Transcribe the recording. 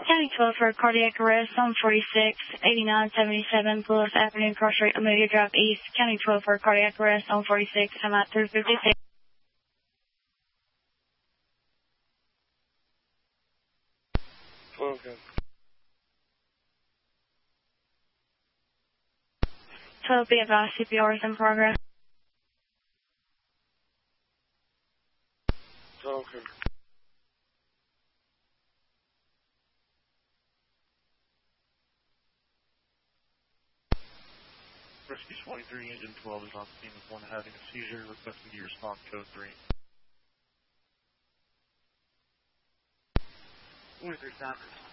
County 12 for cardiac arrest on 46, 8977 Bluff Avenue, Cross Street, Amelia Drive East. County 12 for cardiac arrest on 46, I'm at 356. Okay. 12, be advised, CPR is in progress. Okay. Rescue 23, Engine 12 is on scene with one having a seizure, requesting you respond code 3. 23 South.